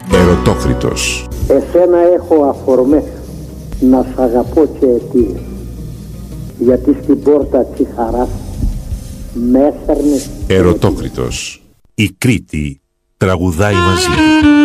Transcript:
Ερωτόκριτος. Εσένα έχω αφορμές να σ' αγαπώ και αιτίες, γιατί στην πόρτα της χαράς με έφερνες. Ερωτόκριτος. Η Κρήτη τραγουδάει μαζί.